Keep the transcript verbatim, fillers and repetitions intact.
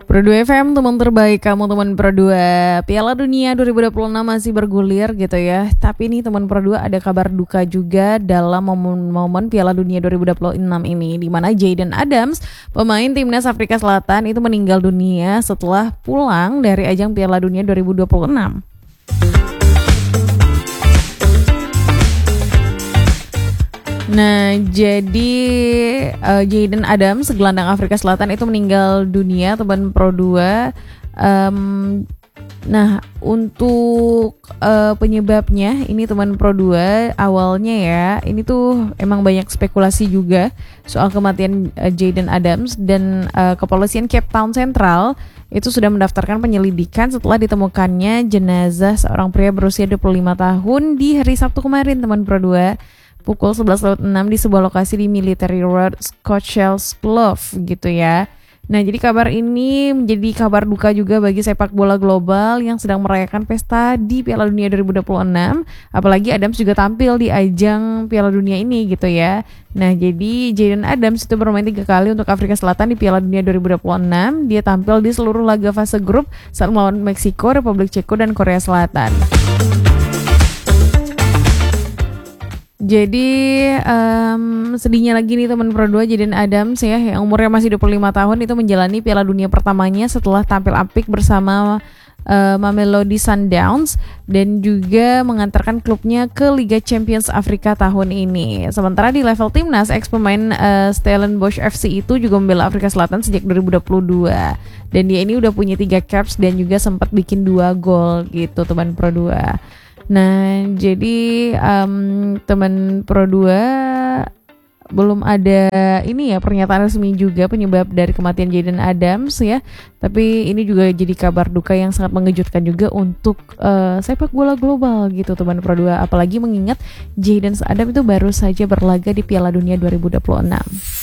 Pro dua F M, teman terbaik kamu, teman Pro dua. Piala Dunia dua ribu dua puluh enam masih bergulir gitu ya. Tapi nih teman Pro dua, ada kabar duka juga dalam momen-momen Piala Dunia dua ribu dua puluh enam ini, di mana Jayden Adams, pemain timnas Afrika Selatan, itu meninggal dunia setelah pulang dari ajang Piala Dunia dua ribu dua puluh enam. Nah, jadi uh, Jayden Adams, gelandang Afrika Selatan, itu meninggal dunia, teman Pro dua. Um, nah, untuk uh, penyebabnya ini teman Pro dua, awalnya ya, ini tuh emang banyak spekulasi juga soal kematian uh, Jayden Adams, dan uh, kepolisian Cape Town Central itu sudah mendaftarkan penyelidikan setelah ditemukannya jenazah seorang pria berusia dua puluh lima tahun di hari Sabtu kemarin, teman Pro dua. Pukul sebelas lewat enam di sebuah lokasi di Military Road, Scotchels Bluff gitu ya. Nah, jadi kabar ini menjadi kabar duka juga bagi sepak bola global yang sedang merayakan pesta di Piala Dunia dua ribu dua puluh enam. Apalagi Adams juga tampil di ajang Piala Dunia ini gitu ya. Nah, jadi Jayden Adams itu bermain tiga kali untuk Afrika Selatan di Piala Dunia dua ribu dua puluh enam. Dia tampil di seluruh laga fase grup saat melawan Meksiko, Republik Ceko, dan Korea Selatan. Jadi um, sedihnya lagi nih teman Pro dua, Jayden Adams ya, yang umurnya masih dua puluh lima tahun, itu menjalani Piala Dunia pertamanya setelah tampil apik bersama uh, Mamelodi Sundowns dan juga mengantarkan klubnya ke Liga Champions Afrika tahun ini. Sementara di level timnas, ex pemain uh, Stellenbosch F C itu juga membela Afrika Selatan sejak dua ribu dua puluh dua, dan dia ini udah punya tiga caps dan juga sempat bikin dua gol gitu teman Pro dua. Nah, jadi um, teman Pro dua, belum ada ini ya pernyataan resmi juga penyebab dari kematian Jayden Adams ya. Tapi ini juga jadi kabar duka yang sangat mengejutkan juga untuk uh, sepak bola global gitu teman Pro dua. Apalagi mengingat Jayden Adams itu baru saja berlaga di Piala Dunia dua ribu dua puluh enam.